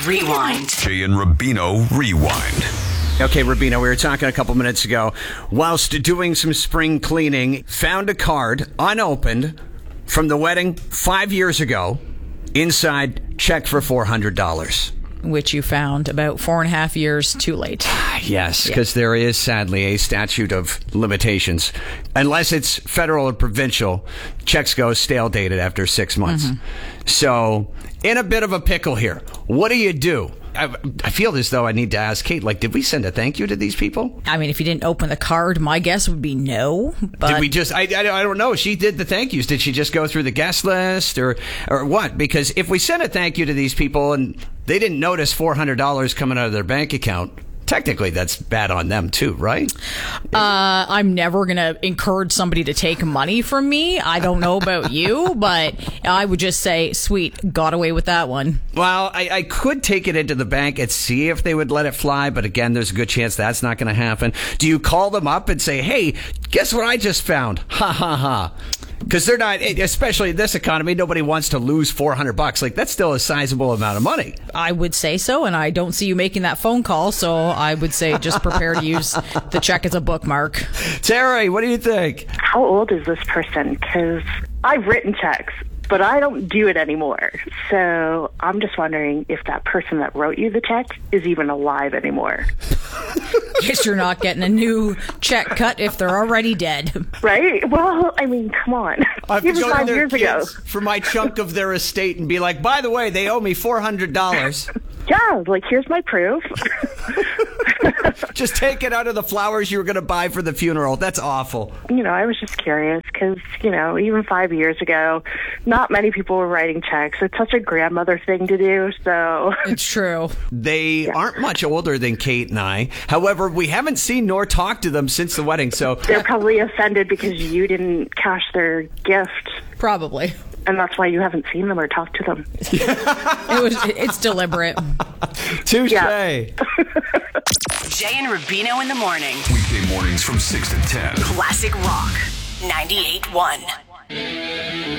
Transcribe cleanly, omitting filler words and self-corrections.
Rewind. Jay and Rubino Rewind. Okay, Rubino, we were talking a couple minutes ago. Whilst doing some spring cleaning, found a card unopened from the wedding 5 years ago. Inside, check for $400. Which you found about 4.5 years too late. Yes, because there is sadly a statute of limitations. Unless it's federal or provincial, checks go stale dated after 6 months. So, in a bit of a pickle here. What do you do? I feel as though I need to ask Kate, did we send a thank you to these people? I mean, if you didn't open the card, my guess would be no. But did we just, I don't know. She did the thank yous. Did she just go through the guest list or what? Because if we sent a thank you to these people and they didn't notice $400 coming out of their bank account, technically that's bad on them too, right? I'm never going to encourage somebody to take money from me. I don't know about you, but I would just say, sweet, got away with that one. Well, I could take it into the bank and see if they would let it fly, but again, there's a good chance that's not going to happen. Do you call them up and say, hey, guess what I just found? Ha, ha, ha. Because they're not, especially in this economy, nobody wants to lose $400. That's still a sizable amount of money. I would say so, and I don't see you making that phone call, so I would say just prepare to use the check as a bookmark. Terry, what do you think? How old is this person? Because I've written checks, but I don't do it anymore. So I'm just wondering if that person that wrote you the check is even alive anymore. Guess you're not getting a new check cut if they're already dead. Right? Well, I mean, come on. I have to Even go to 5 their years ago. kids for my chunk of their estate and be like, by the way, they owe me $400. Yeah, here's my proof. Just take it out of the flowers you were going to buy for the funeral. That's awful. I was just curious because, even 5 years ago, not many people were writing checks. It's such a grandmother thing to do, so... It's true. They aren't much older than Kate and I. However, we haven't seen nor talked to them since the wedding, so... They're probably offended because you didn't cash their gift. Probably. And that's why you haven't seen them or talked to them. It's deliberate. Touche. Yeah. Jay and Rubino in the morning. Weekday mornings from 6 to 10. Classic Rock 98.1.